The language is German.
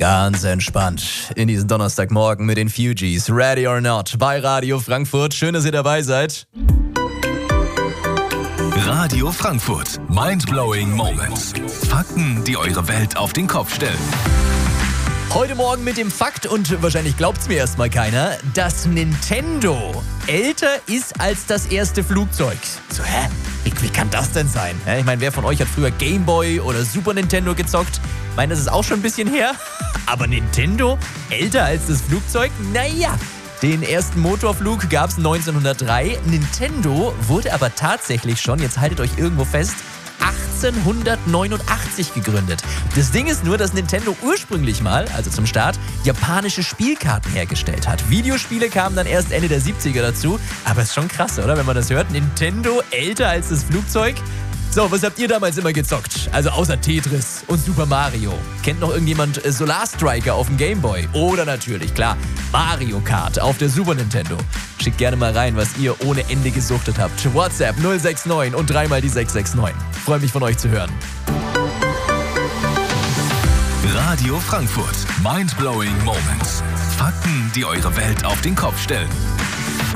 Ganz entspannt in diesen Donnerstagmorgen mit den Fugees. Ready or not bei Radio Frankfurt. Schön, dass ihr dabei seid. Radio Frankfurt. Mindblowing Moments. Fakten, die eure Welt auf den Kopf stellen. Heute Morgen mit dem Fakt, und wahrscheinlich glaubt's mir erstmal keiner, dass Nintendo älter ist als das erste Flugzeug. So, wie kann das denn sein? Ich meine, wer von euch hat früher Game Boy oder Super Nintendo gezockt? Ich meine, das ist auch schon ein bisschen her. Aber Nintendo älter als das Flugzeug? Naja. Den ersten Motorflug gab es 1903. Nintendo wurde aber tatsächlich schon, jetzt haltet euch irgendwo fest, 1889 gegründet. Das Ding ist nur, dass Nintendo ursprünglich mal, also zum Start, japanische Spielkarten hergestellt hat. Videospiele kamen dann erst Ende der 70er dazu. Aber ist schon krass, oder? Wenn man das hört. Nintendo älter als das Flugzeug. So, was habt ihr damals immer gezockt? Also außer Tetris und Super Mario. Kennt noch irgendjemand Solar Striker auf dem Game Boy? Oder natürlich, klar, Mario Kart auf der Super Nintendo. Schickt gerne mal rein, was ihr ohne Ende gesuchtet habt. WhatsApp 069 und 3 mal die 669. Freue mich von euch zu hören. Radio Frankfurt. Mindblowing Moments. Fakten, die eure Welt auf den Kopf stellen.